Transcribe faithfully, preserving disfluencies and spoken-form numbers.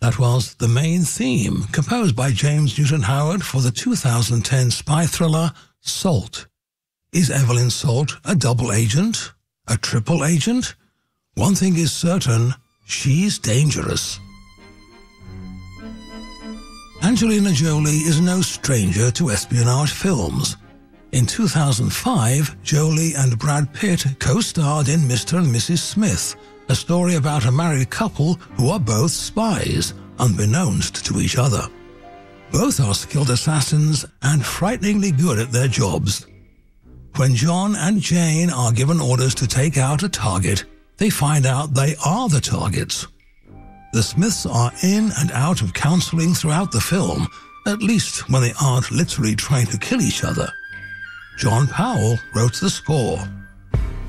That was the main theme, composed by James Newton Howard for the two thousand ten spy thriller Salt. Is Evelyn Salt a double agent? A triple agent? One thing is certain, she's dangerous. Angelina Jolie is no stranger to espionage films. In two thousand five, Jolie and Brad Pitt co-starred in Mister and Missus Smith, a story about a married couple who are both spies, unbeknownst to each other. Both are skilled assassins and frighteningly good at their jobs. When John and Jane are given orders to take out a target, they find out they are the targets. The Smiths are in and out of counseling throughout the film, at least when they aren't literally trying to kill each other. John Powell wrote the score.